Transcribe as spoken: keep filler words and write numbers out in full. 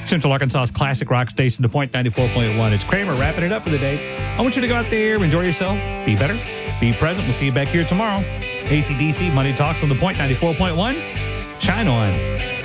Central Arkansas's classic rock station, The Point ninety-four point one. It's Kramer wrapping it up for the day. I want you to go out there, enjoy yourself, be better, be present. We'll see you back here tomorrow. A C D C Money Talks on The Point ninety-four point one. Shine on.